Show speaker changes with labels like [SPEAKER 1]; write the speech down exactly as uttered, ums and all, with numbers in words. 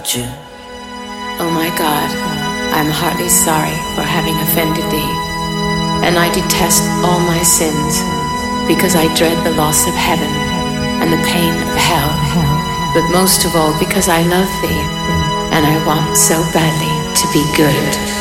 [SPEAKER 1] you.
[SPEAKER 2] O my God, I am heartily sorry for having offended thee, and I detest all my sins, because I dread the loss of heaven and the pain of hell, but most of all because I love thee, and I want so badly to be good.